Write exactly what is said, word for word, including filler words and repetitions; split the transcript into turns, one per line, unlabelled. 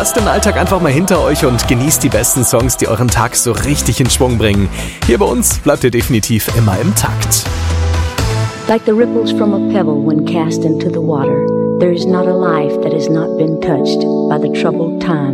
Lasst den Alltag einfach mal hinter euch und genießt die besten Songs, die euren Tag so richtig in Schwung bringen. Hier bei uns bleibt ihr definitiv immer im Takt.
Like the ripples from a pebble when cast into the water, there is not a life that has not been touched by the troubled times